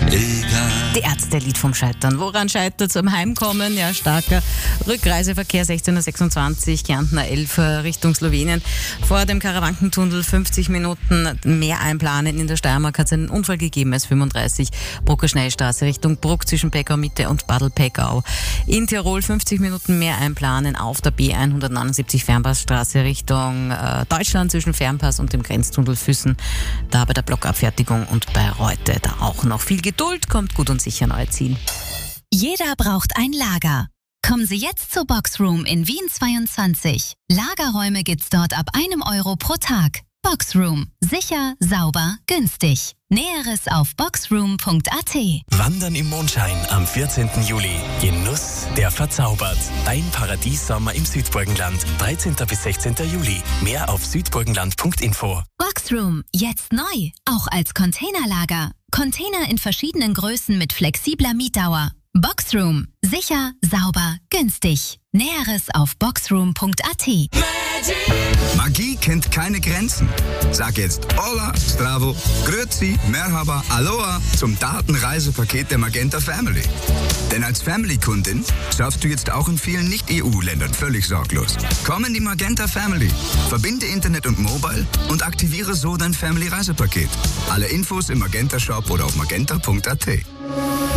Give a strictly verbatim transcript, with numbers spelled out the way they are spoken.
egal. Die Ärzte-Lied vom Scheitern. Woran scheitert es am Heimkommen? Ja, starker Rückreiseverkehr, sechzehn Uhr sechsundzwanzig, Kärntner elf Richtung Slowenien. Vor dem Karawankentunnel fünfzig Minuten mehr einplanen. In der Steiermark hat es einen Unfall gegeben, S fünfunddreißig, Brucker Schnellstraße Richtung Bruck zwischen Peckau Mitte und Badl-Peckau. In Tirol fünfzig Minuten mehr einplanen auf der B hundertneunundsiebzig Fernpassstraße Richtung äh, Deutschland zwischen Fernpass und dem Grenztunnel Füssen. Da bei der Blockabfertigung und bei Reute da auch noch viel Geduld, kommt gut und sicher neu ziehen. Jeder braucht ein Lager. Kommen Sie jetzt zur Boxroom in Wien zweiundzwanzig. Lagerräume gibt's dort ab einem Euro pro Tag. Boxroom. Sicher, sauber, günstig. Näheres auf boxroom punkt a t. Wandern im Mondschein am vierzehnten Juli. Genuss, der verzaubert. Ein Paradiessommer im Südburgenland. dreizehnten bis sechzehnten Juli. Mehr auf südburgenland punkt info. Boxroom. Jetzt neu. Auch als Containerlager. Container in verschiedenen Größen mit flexibler Mietdauer. Boxroom. Sicher, sauber, günstig. Näheres auf boxroom punkt a t. Magie kennt keine Grenzen. Sag jetzt Hola, Stravo, Grüezi, Merhaba, Aloha zum Datenreisepaket der Magenta Family. Denn als Family-Kundin surfst du jetzt auch in vielen Nicht-E U-Ländern völlig sorglos. Komm in die Magenta Family. Verbinde Internet und Mobile und aktiviere so dein Family-Reisepaket. Alle Infos im Magenta Shop oder auf magenta punkt a t.